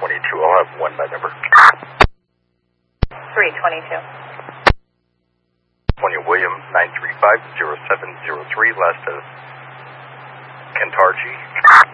322. I'll have one by number. 322. California William 935-0703, last of Kentarji.